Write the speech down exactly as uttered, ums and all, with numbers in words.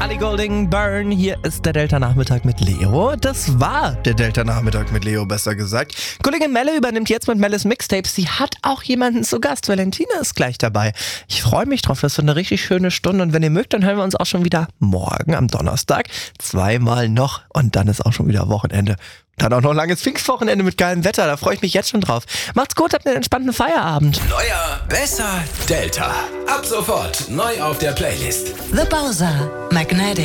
Ali Golding, Burn, hier ist der Delta-Nachmittag mit Leo. Das war der Delta-Nachmittag mit Leo, besser gesagt. Kollegin Melle übernimmt jetzt mit Melles Mixtapes. Sie hat auch jemanden zu Gast. Valentina ist gleich dabei. Ich freue mich drauf, das wird eine richtig schöne Stunde. Und wenn ihr mögt, dann hören wir uns auch schon wieder morgen am Donnerstag. Zweimal noch und dann ist auch schon wieder Wochenende. Dann auch noch ein langes Pfingstwochenende mit geilem Wetter. Da freue ich mich jetzt schon drauf. Macht's gut, habt einen entspannten Feierabend. Neuer, besser, Delta. Ab sofort neu auf der Playlist. The Bowser Magnetic.